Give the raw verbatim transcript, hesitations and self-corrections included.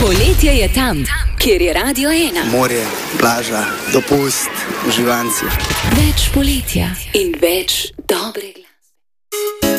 Poletje je tam, kjer je Radio ena. Morje, plaža, dopust, uživanci. Več poletja in več